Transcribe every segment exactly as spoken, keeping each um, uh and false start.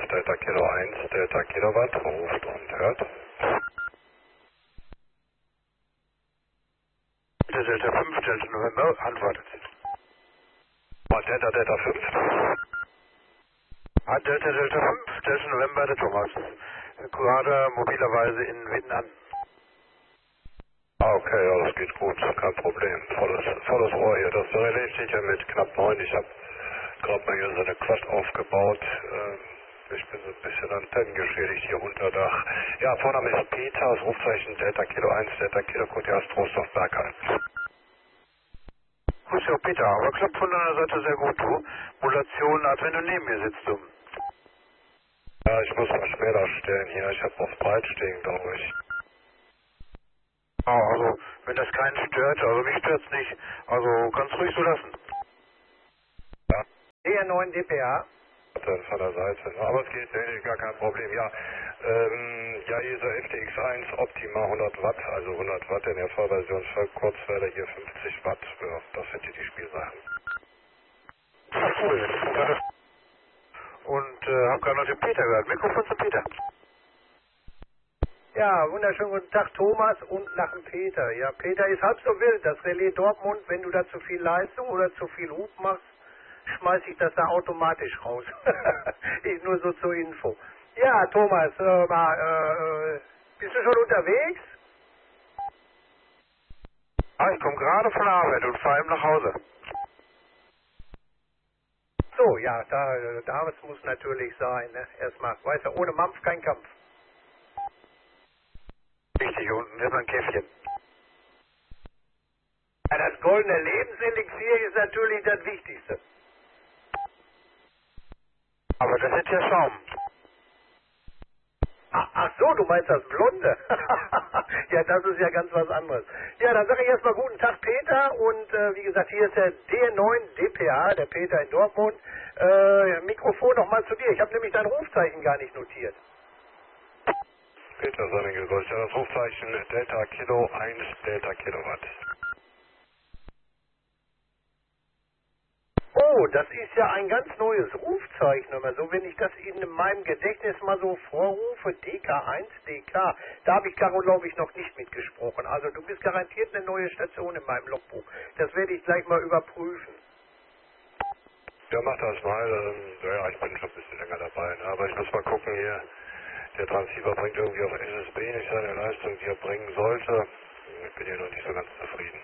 Delta Kilo eins, Delta Kilowatt, ruft und hört. Delta fünf, Delta November, antwortet. Delta Delta fünf. Ah, Delta Delta fünf, Delta November, der Thomas. Gerade mobilerweise in Vietnam. Ah, okay, ja, das geht gut, kein Problem. Volles, volles Ohr hier. Das Relais steht ja mit knapp neun. Ich habe gerade mal hier so eine Quad aufgebaut. Ähm, ich bin so ein bisschen antennengeschädigt hier unter Dach. Ja, Vorname ist Peter, das Rufzeichen Delta Kilo eins, Delta Kilo Kotias Trostorf Bergheim. Grüß dich, Peter, aber klappt von deiner Seite sehr gut, du. Modulation, als wenn du neben mir sitzt, du. Ja, ich muss mal schmäler stellen hier. Ich habe auf breit stehen, glaube ich. Ah, also, wenn das keinen stört, also mich stört's nicht. Also, kannst ruhig so lassen. Ja. D R neun D P A. Von der Seite. Aber es geht, nee, gar kein Problem. Ja, ähm, ja, I S O F T X eins Optima hundert Watt, also hundert Watt in der Vollversion, voll Kurzwelle hier fünfzig Watt. Ja, das sind die, die Spielsachen. Ah, cool. Ja, das und äh, hab gerade noch den Peter gehört. Mikrofon zu Peter. Ja, wunderschönen guten Tag, Thomas und nach dem Peter. Ja, Peter ist halb so wild. Das Relais Dortmund, wenn du da zu viel Leistung oder zu viel Hub machst, schmeiß ich das da automatisch raus. Ich nur so zur Info. Ja, Thomas, äh, mal, äh, bist du schon unterwegs? Ah, ich komme gerade von der Arbeit und fahre eben nach Hause. So, ja, da, da muss natürlich sein, ne? Erstmal, weißt du, ohne Mampf kein Kampf. Richtig, unten ist ein Käffchen. Ja, das goldene Lebenselixier ist natürlich das Wichtigste. Aber das ist ja Schaum. Ach, ach so, du meinst das Blonde? Ja, das ist ja ganz was anderes. Ja, dann sage ich erstmal guten Tag, Peter. Und äh, wie gesagt, hier ist der D R neun D P A, der Peter in Dortmund. Äh, Mikrofon nochmal zu dir. Ich habe nämlich dein Rufzeichen gar nicht notiert. Peter Sonnengegrüßt, ja, das Rufzeichen Delta Kilo eins, Delta Kilowatt. Oh, das ist ja ein ganz neues Rufzeichen. Aber so, wenn ich das in meinem Gedächtnis mal so vorrufe, D K eins D K, da habe ich, glaube ich, noch nicht mitgesprochen. Also du bist garantiert eine neue Station in meinem Logbuch. Das werde ich gleich mal überprüfen. Ja, mach das mal. Ähm, ja, ich bin schon ein bisschen länger dabei, ne? Aber ich muss mal gucken hier. Der Transceiver bringt irgendwie auf S S B nicht seine Leistung, die er bringen sollte. Ich bin hier noch nicht so ganz zufrieden.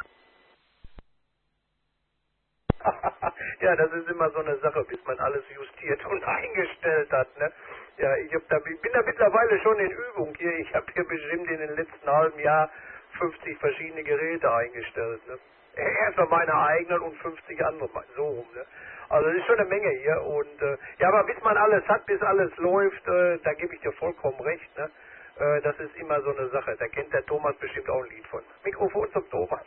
Ja, das ist immer so eine Sache, bis man alles justiert und eingestellt hat, ne? Ja, ich, hab da, ich bin da mittlerweile schon in Übung hier. Ich habe hier bestimmt in den letzten halben Jahr fünfzig verschiedene Geräte eingestellt, ne? Erstmal meine eigenen und fünfzig andere, so rum, ne? Also das ist schon eine Menge hier und, äh, ja, aber bis man alles hat, bis alles läuft, äh, da gebe ich dir vollkommen recht, ne? Äh, das ist immer so eine Sache. Da kennt der Thomas bestimmt auch ein Lied von. Mikrofon zum Thomas.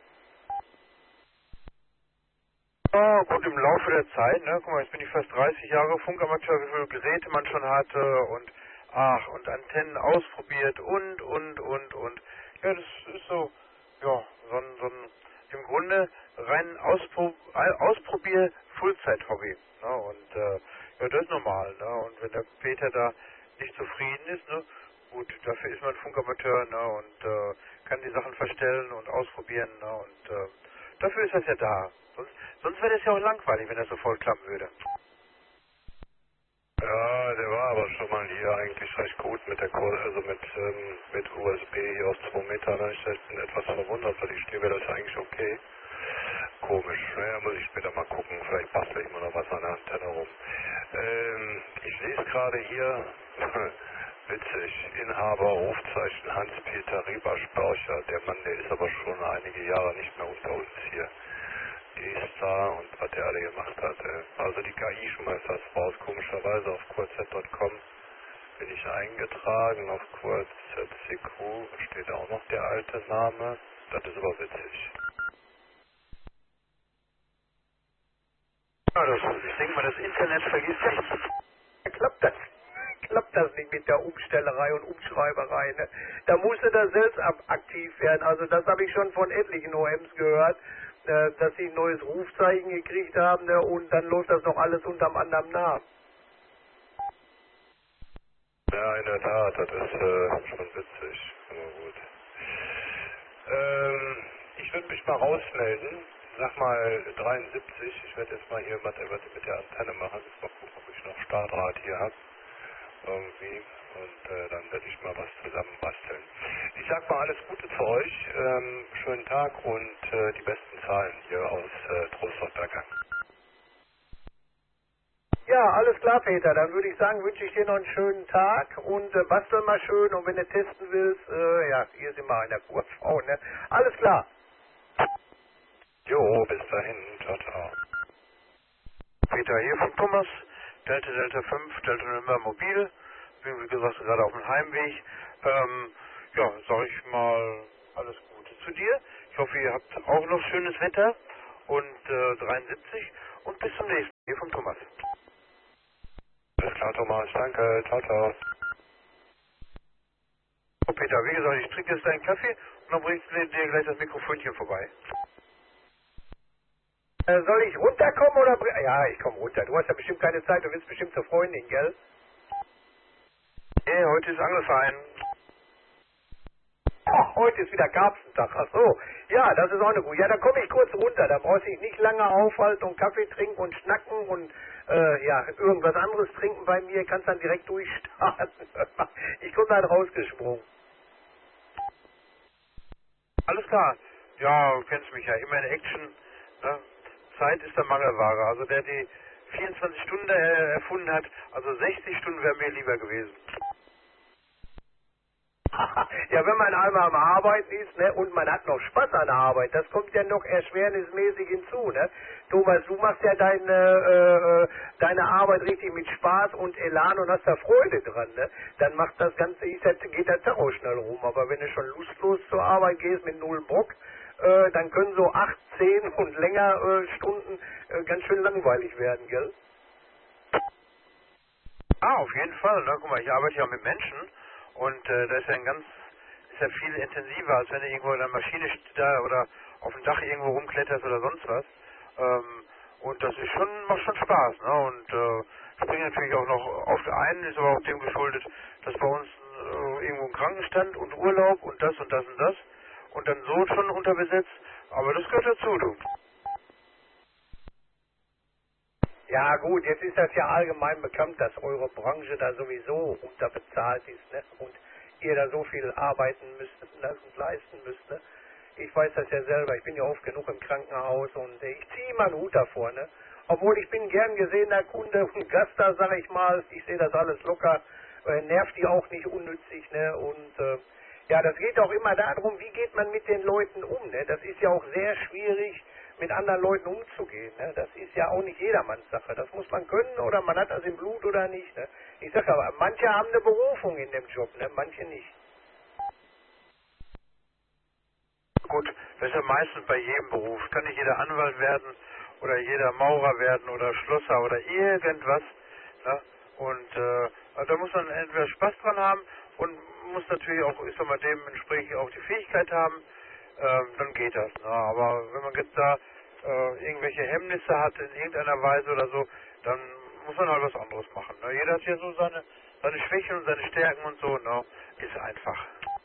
Ja, gut, im Laufe der Zeit, ne, guck mal, jetzt bin ich fast dreißig Jahre Funkamateur, wie viele Geräte man schon hatte und, ach, und Antennen ausprobiert und, und, und, und. Ja, das ist so, ja, so ein, so ein, im Grunde rein Auspro Ausprobier Fullzeit-Hobby, ne, und, äh, ja, das ist normal, ne, und wenn der Peter da nicht zufrieden ist, ne, gut, dafür ist man Funkamateur, ne, und, äh, kann die Sachen verstellen und ausprobieren, ne, und, äh, dafür ist das ja da. Sonst, sonst wäre das ja auch langweilig, wenn das so voll klappen würde. Ja, der war aber schon mal hier eigentlich recht gut mit der Kur also mit, ähm, mit U S B hier auf zwei Meter. Ne? Ich bin etwas verwundert, weil ich stehe, das ist eigentlich okay. Komisch. Naja, muss ich später mal gucken. Vielleicht bastel ich mal noch was an der Antenne rum. Ähm, ich lese gerade hier, witzig, Inhaber, Rufzeichen Hans-Peter Rieberspörcher. Der Mann, der ist aber schon einige Jahre nicht mehr unter uns hier. G-Star und was der alle gemacht hat. Also die K I schmeißt das raus. Komischerweise auf Q R Z Punkt com bin ich eingetragen. Auf Q R Z C Q steht auch noch der alte Name. Das ist aber witzig. Ja, das, ich denke mal, das Internet vergisst nicht. Klappt das? Klappt das nicht mit der Umstellerei und Umschreiberei, ne? Da musste das selbst ab aktiv werden. Also das habe ich schon von etlichen O Ms gehört, äh, dass sie ein neues Rufzeichen gekriegt haben, ne? Und dann läuft das noch alles unterm anderen Namen. Ja, in der Tat, das ist äh, schon witzig. Aber gut. Ähm, ich würde mich mal rausmelden. Sag mal dreiundsiebzig. Ich werde jetzt mal hier was mit der Antenne machen. Jetzt mal gucken, ob ich noch Startdraht hier habe. Irgendwie. Und äh, dann werde ich mal was zusammenbasteln. Ich sag mal alles Gute für euch. Ähm, schönen Tag und äh, die besten Zahlen hier aus äh, Trostorf-Berger. Ja, alles klar, Peter. Dann würde ich sagen, wünsche ich dir noch einen schönen Tag und äh, bastel mal schön. Und wenn du testen willst, äh, ja, hier sind wir in der Q V, ne? Alles klar. Jo, bis dahin. Ciao, ciao. Peter hier von Thomas, Delta Delta fünf, Delta November Mobil. Bin wie gesagt gerade auf dem Heimweg. Ähm, ja, sag ich mal alles Gute zu dir. Ich hoffe, ihr habt auch noch schönes Wetter und äh, dreiundsiebzig und bis zum nächsten Mal. Hier von Thomas. Alles klar, Thomas. Danke. Ciao, ciao. So, Peter, wie gesagt, ich trinke jetzt deinen Kaffee und dann bringst du dir gleich das Mikrofonchen vorbei. Äh, soll ich runterkommen oder... br- Ja, ich komme runter. Du hast ja bestimmt keine Zeit. Du willst bestimmt zur Freundin, gell? Nee, heute ist Angelverein. Ach, heute ist wieder Karpfentag. Ach so. Ja, das ist auch eine gute. Ja, da komme ich kurz runter. Da brauchst du dich nicht lange aufhalten und Kaffee trinken und schnacken und äh, ja, irgendwas anderes trinken bei mir. Kannst dann direkt durchstarten. Ich komme dann rausgesprungen. Alles klar. Ja, du kennst mich ja, immer in Action. Ne? Zeit ist der Mangelware. Also der die vierundzwanzig Stunden äh, erfunden hat, also sechzig Stunden wäre mir lieber gewesen. Ja, wenn man einmal am Arbeiten ist, ne, und man hat noch Spaß an der Arbeit, das kommt ja noch erschwernismäßig hinzu, ne? Thomas, du machst ja deine, äh, äh, deine Arbeit richtig mit Spaß und Elan und hast da Freude dran, ne? Dann macht das Ganze, ist ja, geht der Tag auch schnell rum, aber wenn du schon lustlos zur Arbeit gehst mit null Bock, äh, dann können so acht, zehn und länger äh, Stunden äh, ganz schön langweilig werden, gell? Ah, auf jeden Fall. Ne? Guck mal, ich arbeite ja mit Menschen und äh, das ist ja ein ganz, ist ja viel intensiver, als wenn du irgendwo in einer Maschine da oder auf dem Dach irgendwo rumkletterst oder sonst was. Ähm, und das ist schon, macht schon Spaß. Ne? Und äh, springt natürlich auch noch oft ein, ist aber auch dem geschuldet, dass bei uns äh, irgendwo ein Krankenstand und Urlaub und das und das und das und dann so schon unterbesetzt. Aber das gehört dazu, du. Ja gut, jetzt ist das ja allgemein bekannt, dass eure Branche da sowieso unterbezahlt ist, ne? Und ihr da so viel arbeiten müsst ne? und leisten müsst, ne? Ich weiß das ja selber, ich bin ja oft genug im Krankenhaus und äh, ich ziehe immer einen Hut davor, ne? Obwohl ich bin gern gesehener Kunde und Gast da, sag ich mal, ich sehe das alles locker, äh, nervt die auch nicht unnützig, ne? Und äh, ja, das geht auch immer darum, wie geht man mit den Leuten um, ne? Das ist ja auch sehr schwierig, mit anderen Leuten umzugehen. Ne? Das ist ja auch nicht jedermanns Sache. Das muss man können oder man hat das im Blut oder nicht. Ne? Ich sage aber, manche haben eine Berufung in dem Job, ne? Manche nicht. Gut, das ist ja meistens bei jedem Beruf. Kann nicht jeder Anwalt werden oder jeder Maurer werden oder Schlosser oder irgendwas. Ne? Und äh, also da muss man entweder Spaß dran haben und muss natürlich auch, ich sag mal, dementsprechend auch die Fähigkeit haben, ähm, dann geht das. Ne? Aber wenn man jetzt da äh, irgendwelche Hemmnisse hat in irgendeiner Weise oder so, dann muss man halt was anderes machen. Ne? Jeder hat ja so seine, seine Schwächen und seine Stärken und so. Ne? Ist einfach.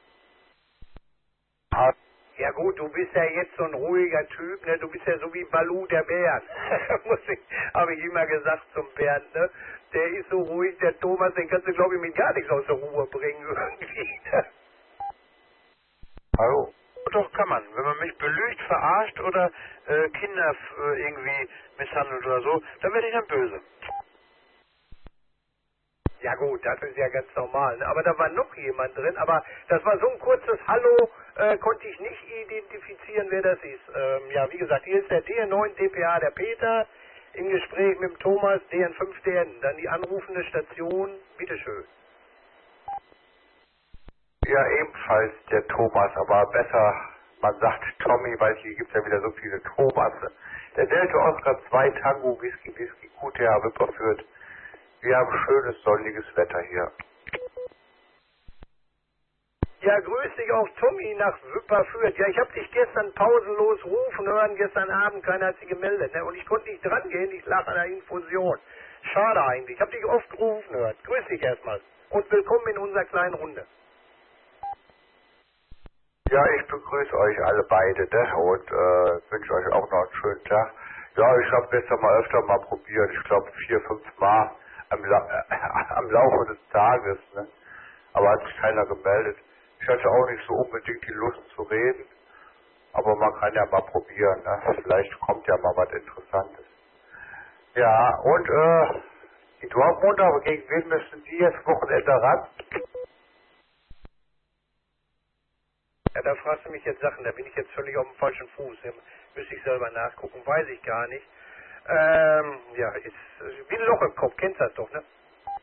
Ja gut, du bist ja jetzt so ein ruhiger Typ, ne? Du bist ja so wie Balu der Bär. Muss ich, habe ich immer gesagt zum Bernd, ne? Der ist so ruhig, der Thomas, den kannst du glaube ich mit gar nichts aus der Ruhe bringen irgendwie. Hallo. Doch, kann man. Wenn man mich belügt, verarscht oder äh, Kinder äh, irgendwie misshandelt oder so, dann werde ich dann böse. Ja gut, das ist ja ganz normal. Ne? Aber da war noch jemand drin, aber das war so ein kurzes Hallo, äh, konnte ich nicht identifizieren, wer das ist. Ähm, ja, wie gesagt, hier ist der D N neun D P A, der Peter, im Gespräch mit dem Thomas, D N fünf D N. Dann die anrufende Station, bitteschön. Ja, ebenfalls der Thomas, aber besser, man sagt Tommy, weil hier gibt es ja wieder so viele Thomasse. Der Delta Oscar zwei Tango Whisky Whisky Q T H Wipperfürth. Wir haben schönes, sonniges Wetter hier. Ja, grüß dich auch Tommy nach Wipperfürth. Ja, ich habe dich gestern pausenlos rufen hören, gestern Abend, keiner hat sich gemeldet, ne? Und ich konnte nicht dran gehen, ich lag an der Infusion. Schade eigentlich, ich habe dich oft rufen hören. Grüß dich erstmal. und willkommen in unserer kleinen Runde. Ja, ich begrüße euch alle beide, ne? Und äh, wünsche euch auch noch einen schönen Tag. Ja, ich habe gestern mal öfter mal probiert, ich glaube vier, fünf Mal am, La äh, am Laufe des Tages, ne? Aber hat sich keiner gemeldet. Ich hatte auch nicht so unbedingt die Lust zu reden, aber man kann ja mal probieren, ne? Vielleicht kommt ja mal was Interessantes. Ja, und äh, die Dortmunder, gegen wen müssen die jetzt Wochenende ran? Ja, da fragst du mich jetzt Sachen, da bin ich jetzt völlig auf dem falschen Fuß. Ja, müsste ich selber nachgucken, weiß ich gar nicht. Ähm, ja, ist wie ein Loch im Kopf, kennst du das doch, ne?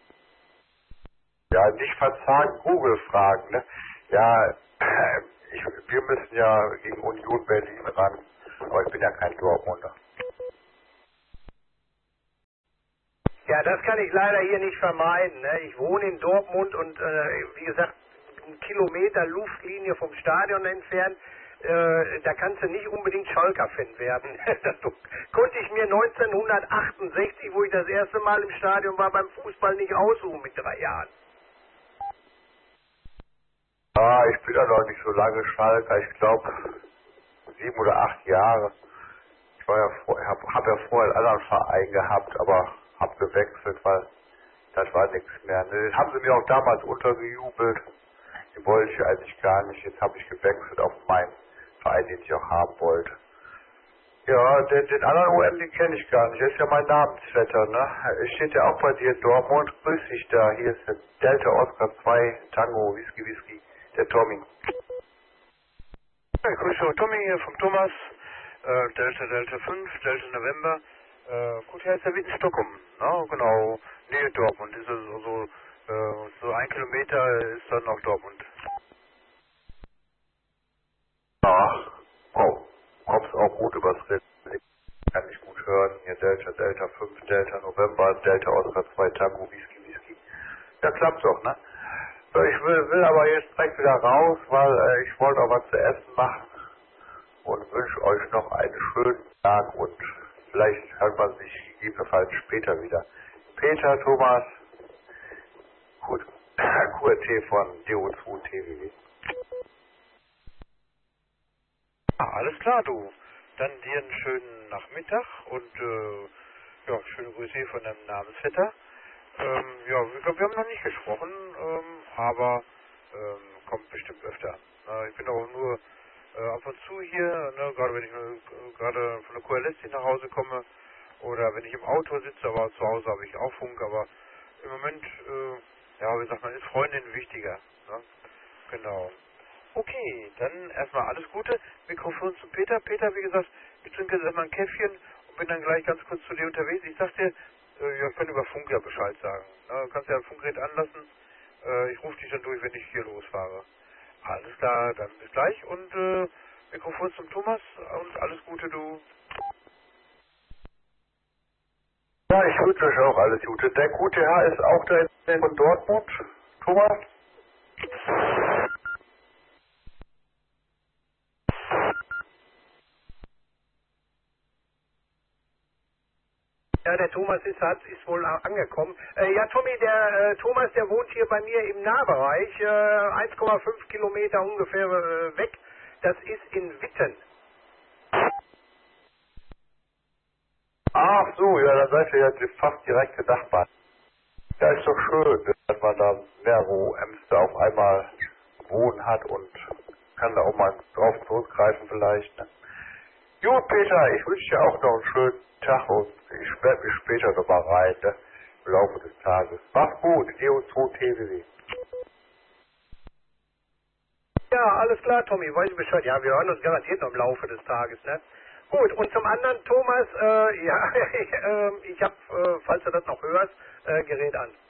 Ja, nicht verzagen, Google fragen, ne? Ja, ich, wir müssen ja gegen Union Berlin ran, aber ich bin ja kein Dortmunder. Ja, das kann ich leider hier nicht vermeiden, ne? Ich wohne in Dortmund und, äh, wie gesagt, einen Kilometer Luftlinie vom Stadion entfernt. Äh, da kannst du nicht unbedingt Schalker-Fan werden. Das konnte ich mir neunzehnhundertachtundsechzig, wo ich das erste Mal im Stadion war, beim Fußball nicht aussuchen mit drei Jahren. Ah, ich bin ja noch nicht so lange Schalker, ich glaube sieben oder acht Jahre. Ich war ja vor, hab, hab ja vorher einen anderen Verein gehabt, aber hab gewechselt, weil das war nichts mehr. Ne? Das haben sie mir auch damals untergejubelt. Die wollte ich eigentlich gar nicht. Jetzt habe ich gewechselt auf meinen Verein, den ich auch haben wollte. Ja, den, den anderen O M, den kenne ich gar nicht. Der ist ja mein Namensvetter, ne? Es steht ja auch bei dir in Dortmund. Grüß dich da. Hier ist der Delta Oscar zwei Tango Whisky Whisky. Der Tommy. Ja, grüß dich, Tommy hier vom Thomas. Äh, Delta Delta fünf, Delta November. Äh, gut, hier ist der Witten Stockholm. Ne? Genau, Nähe Dortmund. Ist also so, äh, so ein Kilometer ist dann noch Dortmund. Ach, oh, kommst auch gut übers Ritt. Kann ich gut hören. Hier Delta Delta fünf, Delta November, Delta Oscar zwei Tango Whisky Whisky. Ja, klappt doch, ne? So, ich will, will aber jetzt direkt wieder raus, weil äh, ich wollte auch was zu essen machen und wünsche euch noch einen schönen Tag und vielleicht hört man sich gegebenenfalls später wieder. Peter, Thomas, gut, Q R T von D O zwei T V W. Ah, alles klar, du. Dann dir einen schönen Nachmittag und äh, ja, schöne Grüße von deinem Namensvetter. Ähm, ja, ich glaube, wir haben noch nicht gesprochen, ähm, aber ähm, kommt bestimmt öfter. Äh, ich bin auch nur äh, ab und zu hier, ne, gerade wenn ich äh, gerade von der Q L S nach Hause komme oder wenn ich im Auto sitze, aber zu Hause habe ich auch Funk, aber im Moment, äh, ja, wie sagt man, ist Freundin wichtiger. Ne? Genau. Okay, dann erstmal alles Gute. Mikrofon zu Peter. Peter, wie gesagt, ich trinke jetzt erstmal ein Käffchen und bin dann gleich ganz kurz zu dir unterwegs. Ich sag dir, äh, ja, ich kann über Funk ja Bescheid sagen. Ne? Du kannst ja ein Funkgerät anlassen. Äh, ich rufe dich dann durch, wenn ich hier losfahre. Alles klar, dann bis gleich und äh, Mikrofon zum Thomas und alles Gute, du. Ja, ich wünsche euch auch alles Gute. Der gute Herr ist auch da in von Dortmund, Thomas. Ja, der Thomas ist, hat, ist wohl angekommen. Äh, ja, Tommy, der äh, Thomas, der wohnt hier bei mir im Nahbereich, äh, eins Komma fünf Kilometer ungefähr äh, weg. Das ist in Witten. Ach so, ja, dann seid ihr ja fast direkte Nachbarn. Ja, ist doch schön, dass man da mehrere O Ms da auf einmal wohnen hat und kann da auch mal drauf zurückgreifen vielleicht. Ne? Gut, Peter, ich wünsche dir auch noch einen schönen Tag und ich werde mich später nochmal rein, ne? Im Laufe des Tages. Mach's gut, D O zwei T V W. Ja, alles klar, Tommy, weiß ich Bescheid. Ja, wir hören uns garantiert noch im Laufe des Tages, ne? Gut, und zum anderen, Thomas, äh, ja, ich, äh, ich hab, äh, falls du das noch hörst, äh, Gerät an.